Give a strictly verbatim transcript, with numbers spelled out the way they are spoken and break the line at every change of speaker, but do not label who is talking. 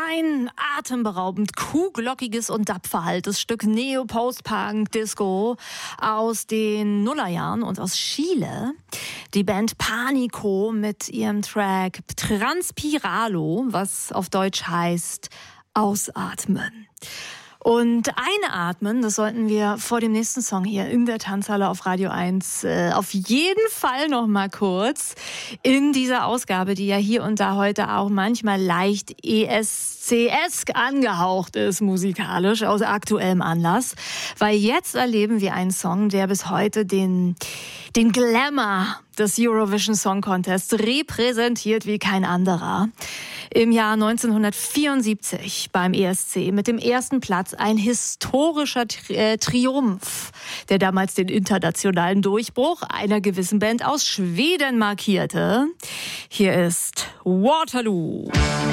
Ein atemberaubend kuhglockiges und dapferhaltes Stück Neo-Post-Punk-Disco aus den Nullerjahren und aus Chile. Die Band Panico mit ihrem Track Transpiralo, was auf Deutsch heißt Ausatmen. Und einatmen, das sollten wir vor dem nächsten Song hier in der Tanzhalle auf Radio eins äh, auf jeden Fall noch mal kurz in dieser Ausgabe, die ja hier und da heute auch manchmal leicht E S C-esk angehaucht ist, musikalisch, aus aktuellem Anlass. Weil jetzt erleben wir einen Song, der bis heute den, den Glamour des Eurovision Song Contest repräsentiert wie kein anderer. Im Jahr neunzehnhundertvierundsiebzig beim E S C mit dem ersten Platz ein historischer Tri- Triumph, der damals den internationalen Durchbruch einer gewissen Band aus Schweden markierte. Hier ist Waterloo.